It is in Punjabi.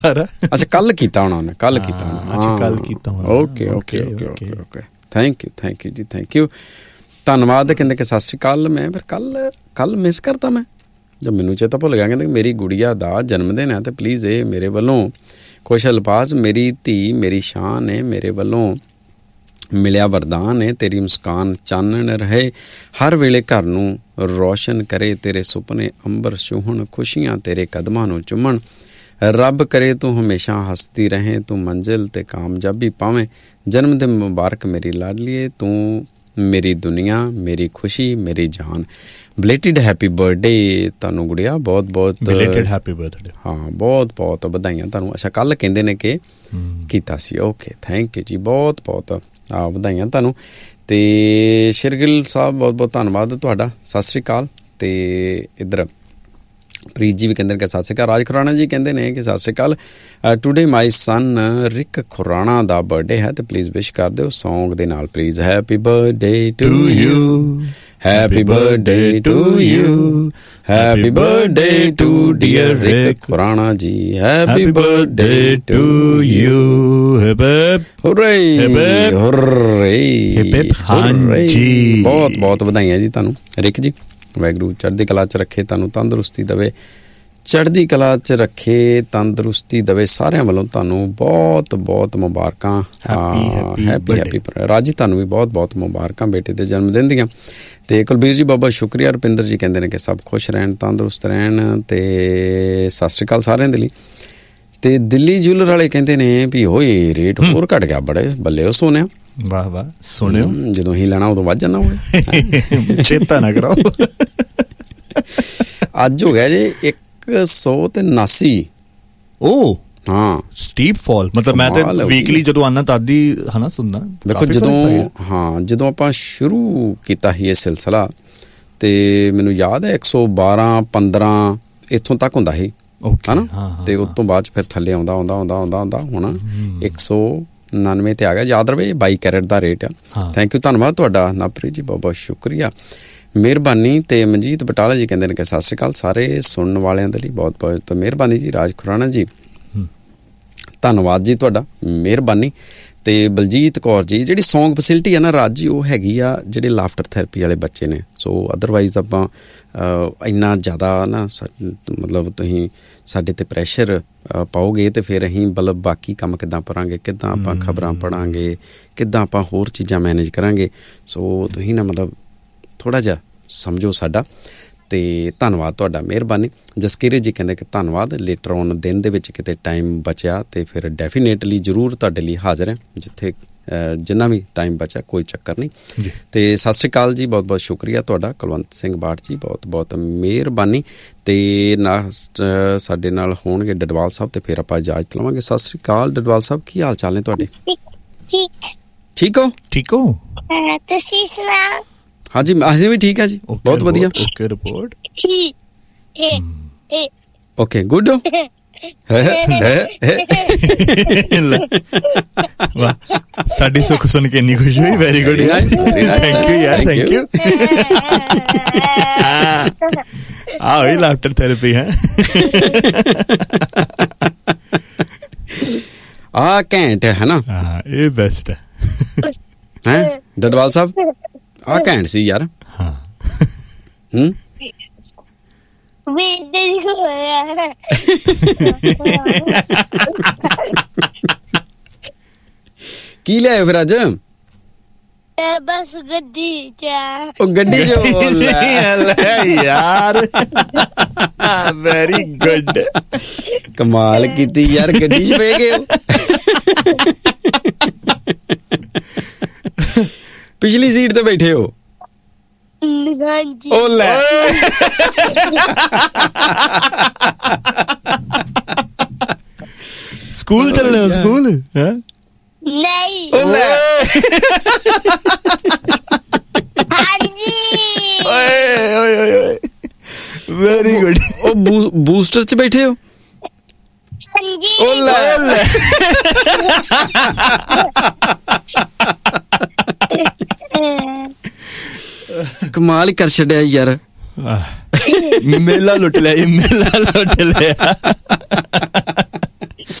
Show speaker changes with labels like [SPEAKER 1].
[SPEAKER 1] ਅੱਛਾ ਕੱਲ ਕੀਤਾ ਹੋਣਾ ਉਹਨੇ, ਕੱਲ ਕੀਤਾ ਹੋਣਾ,
[SPEAKER 2] ਕੱਲ ਕੀਤਾ ਹੋਣਾ।
[SPEAKER 1] Okay okay okay okay okay, thank you ਜੀ, ਥੈਂਕ ਯੂ, ਧੰਨਵਾਦ। ਕਹਿੰਦੇ ਕਿ ਸਤਿ ਸ਼੍ਰੀ ਅਕਾਲ। ਮੈਂ ਫਿਰ ਕੱਲ ਮਿਸ ਕਰਤਾ ਮੈਂ, ਜਦ ਮੈਨੂੰ ਚੇਤਾ ਭੁੱਲ ਗਿਆ। ਕਹਿੰਦੇ ਮੇਰੀ ਗੁੜੀਆ ਦਾ ਜਨਮ ਦਿਨ ਹੈ ਅਤੇ ਪਲੀਜ਼ ਇਹ ਮੇਰੇ ਵੱਲੋਂ ਕੁਛ ਅਲਫਾਜ਼, ਮੇਰੀ ਧੀ ਮੇਰੀ ਸ਼ਾਨ ਹੈ, ਮੇਰੇ ਵੱਲੋਂ ਮਿਲਿਆ ਵਰਦਾਨ ਹੈ, ਤੇਰੀ ਮੁਸਕਾਨ ਚਾਨਣ ਰਹੇ ਹਰ ਵੇਲੇ ਘਰ ਨੂੰ ਰੋਸ਼ਨ ਕਰੇ, ਤੇਰੇ ਸੁਪਨੇ ਅੰਬਰ ਛੂਹਣ, ਖੁਸ਼ੀਆਂ ਤੇਰੇ ਕਦਮਾਂ ਨੂੰ ਚੁੰਮਣ, ਰੱਬ ਕਰੇ ਤੂੰ ਹਮੇਸ਼ਾ ਹੱਸਦੀ ਰਹੇ, ਤੂੰ ਮੰਜ਼ਿਲ ਤੇ ਕਾਮਯਾਬੀ ਪਾਵੇਂ, ਜਨਮ ਦਿਨ ਮੁਬਾਰਕ ਮੇਰੀ ਲਾਡਲੀਏ, ਤੂੰ ਮੇਰੀ ਦੁਨੀਆ, ਮੇਰੀ ਖੁਸ਼ੀ, ਮੇਰੀ ਜਾਨ। ਬਲੇਟਿਡ ਹੈਪੀ ਬਰਥਡੇ ਤੁਹਾਨੂੰ ਗੁੜੀਆ, ਬਹੁਤ ਬਹੁਤ
[SPEAKER 2] ਬਲੇਟਿਡ ਹੈਪੀ ਬਰਥਡੇ।
[SPEAKER 1] ਹਾਂ, ਬਹੁਤ ਬਹੁਤ ਵਧਾਈਆਂ ਤੁਹਾਨੂੰ। ਅੱਛਾ ਕੱਲ ਕਹਿੰਦੇ ਨੇ ਕਿ ਕੀਤਾ ਸੀ, ਓਕੇ ਥੈਂਕ ਯੂ ਜੀ, ਬਹੁਤ ਬਹੁਤ ਵਧਾਈਆਂ ਤੁਹਾਨੂੰ। ਅਤੇ ਸ਼ੇਰਗਿੱਲ ਸਾਹਿਬ ਬਹੁਤ ਬਹੁਤ ਧੰਨਵਾਦ ਤੁਹਾਡਾ, ਸਤਿ ਸ਼੍ਰੀ ਅਕਾਲ। ਅਤੇ ਇੱਧਰ ਪ੍ਰੀਤ ਜੀ ਵੀ ਕਹਿੰਦੇ ਨੇ ਕਿ ਸਤਿ ਸ਼੍ਰੀ ਅਕਾਲ। ਰਾਜ ਖੁਰਾਣਾ ਜੀ ਕਹਿੰਦੇ ਨੇ ਕਿ ਸਤਿ ਸ਼੍ਰੀ ਅਕਾਲ, ਟੂਡੇ ਮਾਈ ਸਨ ਰਿਕ ਖੁਰਾਣਾ ਦਾ ਬਰਥਡੇ ਹੈ ਅਤੇ ਪਲੀਜ਼ ਵਿਸ਼ ਕਰ ਦਿਓ ਸੌਂਗ ਦੇ ਨਾਲ please. Happy birthday to you, happy birthday to you, happy birthday to dear ਰਿਕ ਖੁਰਾਣਾ ਜੀ, ਹੈਪੀ ਬਰਥਡੇ ਟੂ ਯੂ, ਹੁਰੇ ਹੁਰੇ। ਹਾਂਜੀ, ਬਹੁਤ ਬਹੁਤ ਵਧਾਈਆਂ ਜੀ ਤੁਹਾਨੂੰ ਰਿਕ ਜੀ, ਵਾਹਿਗੁਰੂ ਚੜ੍ਹਦੀ ਕਲਾ 'ਚ ਰੱਖੇ, ਤੁਹਾਨੂੰ ਤੰਦਰੁਸਤੀ ਦੇਵੇ, ਚੜ੍ਹਦੀ ਕਲਾ 'ਚ ਰੱਖੇ, ਤੰਦਰੁਸਤੀ ਦੇਵੇ। ਸਾਰਿਆਂ ਵੱਲੋਂ ਤੁਹਾਨੂੰ ਬਹੁਤ ਬਹੁਤ ਮੁਬਾਰਕਾਂ। ਹੈਪੀ ਰਾਜੀ, ਤੁਹਾਨੂੰ ਵੀ ਬਹੁਤ ਬਹੁਤ ਮੁਬਾਰਕਾਂ ਬੇਟੇ ਦੇ ਜਨਮ ਦਿਨ ਦੀਆਂ। ਅਤੇ ਕੁਲਬੀਰ ਜੀ ਬਹੁਤ ਬਹੁਤ ਸ਼ੁਕਰੀਆ। ਰੁਪਿੰਦਰ ਜੀ ਕਹਿੰਦੇ ਨੇ ਕਿ ਸਭ ਖੁਸ਼ ਰਹਿਣ, ਤੰਦਰੁਸਤ ਰਹਿਣ, ਅਤੇ ਸਤਿ ਸ਼੍ਰੀ ਅਕਾਲ ਸਾਰਿਆਂ ਦੇ ਲਈ। ਅਤੇ ਦਿੱਲੀ ਜੂਲਰ ਵਾਲੇ ਕਹਿੰਦੇ ਨੇ ਵੀ ਹੋਏ ਰੇਟ ਹੋਰ ਘੱਟ ਗਿਆ ਬੜੇ, ਬੱਲੇ ਉਹ ਸੋਨਿਆ।
[SPEAKER 2] ਵਾਹ ਵਾਹ, ਸੁਣਿਓ
[SPEAKER 1] ਜਦੋਂ ਅਸੀਂ ਲੈਣਾ ਉਦੋਂ ਵੱਧ ਜਾਂਦਾ ਹੋਵੇ,
[SPEAKER 2] ਚੇਤਾ ਨਾ ਕਰਾਓ।
[SPEAKER 1] ਅੱਜ ਹੋ ਗਿਆ ਜੀ 179।
[SPEAKER 2] ਓ
[SPEAKER 1] ਹਾਂ,
[SPEAKER 2] ਸਟੀਪ ਫਾਲ। ਮਤਲਬ ਮੈਂ ਤਾਂ ਵੀਕਲੀ ਜਦੋਂ ਆਉਣਾ ਤਦ ਹੀ ਹਨਾ ਸੁਣਦਾ।
[SPEAKER 1] ਦੇਖੋ ਜਦੋਂ ਆਪਾਂ ਸ਼ੁਰੂ ਕੀਤਾ ਸੀ ਇਹ ਸਿਲਸਿਲਾ, ਤੇ ਮੈਨੂੰ ਯਾਦ ਹੈ 112 15 ਇੱਥੋਂ ਤੱਕ ਹੁੰਦਾ ਸੀ ਹਨਾ, ਤੇ ਉਸ ਤੋਂ ਬਾਅਦ ਫਿਰ ਥੱਲੇ ਆਉਂਦਾ ਹੁਣ 199 ਤੇ ਆ ਗਿਆ। ਯਾਦ ਰਵੇ 22 ਕੈਰਟ ਦਾ ਰੇਟ ਆ। ਥੈਂਕ ਯੂ, ਧੰਨਵਾਦ ਤੁਹਾਡਾ ਨਵਪ੍ਰੀਤ ਜੀ, ਬਹੁਤ ਬਹੁਤ ਸ਼ੁਕਰੀਆ, ਮਿਹਰਬਾਨੀ। ਤੇ ਮਨਜੀਤ ਬਟਾਲਾ ਜੀ ਕਹਿੰਦੇ ਨੇ ਕਿ ਸਤਿ ਸ਼੍ਰੀ ਅਕਾਲ ਸਾਰੇ ਸੁਣਨ ਵਾਲਿਆਂ ਦੇ ਲਈ ਬਹੁਤ ਬਹੁਤ ਮਿਹਰਬਾਨੀ ਜੀ। ਰਾਜ ਖੁਰਾਣਾ ਜੀ ਧੰਨਵਾਦ ਜੀ ਤੁਹਾਡਾ, ਮਿਹਰਬਾਨੀ। ਅਤੇ ਬਲਜੀਤ ਕੌਰ ਜੀ, ਜਿਹੜੀ ਸੌਂਗ ਫੈਸਿਲਿਟੀ ਹੈ ਨਾ ਰਾਜ ਜੀ, ਉਹ ਹੈਗੀ ਆ ਜਿਹੜੇ ਲਾਫਟਰ ਥੈਰੇਪੀ ਵਾਲੇ ਬੱਚੇ ਨੇ। ਸੋ ਅਦਰਵਾਈਜ਼ ਆਪਾਂ ਇੰਨਾ ਜ਼ਿਆਦਾ ਨਾ ਮਤਲਬ ਤੁਸੀਂ ਸਾਡੇ 'ਤੇ ਪ੍ਰੈਸ਼ਰ ਪਾਓਗੇ ਅਤੇ ਫਿਰ ਅਸੀਂ ਮਤਲਬ ਬਾਕੀ ਕੰਮ ਕਿੱਦਾਂ ਕਰਾਂਗੇ, ਕਿੱਦਾਂ ਆਪਾਂ ਖਬਰਾਂ ਪੜ੍ਹਾਂਗੇ, ਕਿੱਦਾਂ ਆਪਾਂ ਹੋਰ ਚੀਜ਼ਾਂ ਮੈਨੇਜ ਕਰਾਂਗੇ। ਸੋ ਤੁਸੀਂ ਨਾ ਮਤਲਬ ਥੋੜ੍ਹਾ ਜਿਹਾ ਸਮਝੋ ਸਾਡਾ, ਅਤੇ ਧੰਨਵਾਦ ਤੁਹਾਡਾ, ਮਿਹਰਬਾਨੀ। ਜਸਕੀਰਤ ਜੀ ਕਹਿੰਦੇ ਕਿ ਧੰਨਵਾਦ, ਲੇਟਰ ਔਨ ਦਿਨ ਦੇ ਵਿੱਚ ਕਿਤੇ ਟਾਈਮ ਬਚਿਆ ਤੇ ਫਿਰ ਡੈਫੀਨੇਟਲੀ ਜ਼ਰੂਰ ਤੁਹਾਡੇ ਲਈ ਹਾਜ਼ਰ ਹੈ, ਜਿੱਥੇ ਜਿੰਨਾ ਵੀ ਟਾਈਮ ਬਚਿਆ ਕੋਈ ਚੱਕਰ ਨਹੀਂ। ਅਤੇ ਸਤਿ ਸ਼੍ਰੀ ਅਕਾਲ ਜੀ, ਬਹੁਤ ਬਹੁਤ ਸ਼ੁਕਰੀਆ ਤੁਹਾਡਾ। ਕੁਲਵੰਤ ਸਿੰਘ ਬਾਠ ਜੀ ਬਹੁਤ ਬਹੁਤ ਮਿਹਰਬਾਨੀ। ਅਤੇ ਸਾਡੇ ਨਾਲ ਹੋਣਗੇ ਡਡਵਾਲ ਸਾਹਿਬ, ਅਤੇ ਫਿਰ ਆਪਾਂ ਇਜਾਜ਼ਤ ਲਵਾਂਗੇ। ਸਤਿ ਸ਼੍ਰੀ ਅਕਾਲ ਡਡਵਾਲ ਸਾਹਿਬ, ਕੀ ਹਾਲ ਚਾਲ ਨੇ ਤੁਹਾਡੇ? ਠੀਕ ਹੋ?
[SPEAKER 3] ਤੁਸੀਂ ਸੁਣਾਓ?
[SPEAKER 1] ਹਾਂਜੀ ਅਸੀਂ ਵੀ ਠੀਕ ਆ ਜੀ, ਬਹੁਤ ਵਧੀਆ।
[SPEAKER 2] Okay report,
[SPEAKER 1] okay good.
[SPEAKER 2] ਵਾਹ, ਸਾਡੀ ਸੁੱਖ ਸੁਣ ਕੇ ਇੰਨੀ ਖੁਸ਼ੀ ਹੋਈ। ਵੈਰੀ ਗੁੱਡ ਯਾਰ, ਥੈਂਕ ਯੂ ਯਾਰ, ਥੈਂਕ ਯੂ। ਆਹ ਹੋਈ ਲਾਫਟਰ ਥੈਰੇਪੀ ਹੈ।
[SPEAKER 1] ਆ ਘੈਂਟ ਹੈ ਨਾ,
[SPEAKER 2] ਇਹ ਬੈਸਟ
[SPEAKER 1] ਹੈ ਡਡਵਾਲ ਸਾਹਿਬ, ਆ ਘੈਂਟ ਸੀ ਯਾਰ।
[SPEAKER 2] ਹਾਂ
[SPEAKER 1] ਕੀ ਲਿਆਏ ਫਿਰ ਅੱਜ?
[SPEAKER 3] ਬਸ ਗੱਡੀ ਚ।
[SPEAKER 1] ਉਹ ਗੱਡੀ ਚ
[SPEAKER 2] ਯਾਰ, ਵੈਰੀ ਗੁੱਡ,
[SPEAKER 1] ਕਮਾਲ ਕੀਤੀ ਯਾਰ, ਗੱਡੀ ਚ ਪੈ ਗਏ। ਪਿਛਲੀ ਸੀਟ ਤੇ ਬੈਠੇ ਹੋ? ਉਹ ਲੈ,
[SPEAKER 2] ਸਕੂਲ ਚੱਲਣੇ ਹੋ? ਸਕੂਲ
[SPEAKER 3] ਨਹੀਂ,
[SPEAKER 1] ਉਹ ਲੈ,
[SPEAKER 2] ਓਏ ਵੈਰੀ ਗੁੱਡ।
[SPEAKER 1] ਉਹ ਬੂਸਟਰ ਚ ਬੈਠੇ ਹੋ? ਉਹ ਲੈ, ਕਮਾਲ ਹੀ ਕਰ ਛੱਡਿਆ ਯਾਰ,
[SPEAKER 2] ਮੇਲਾ ਲੁੱਟ ਲਿਆ, ਮੇਲਾ ਲੁੱਟ ਲਿਆ।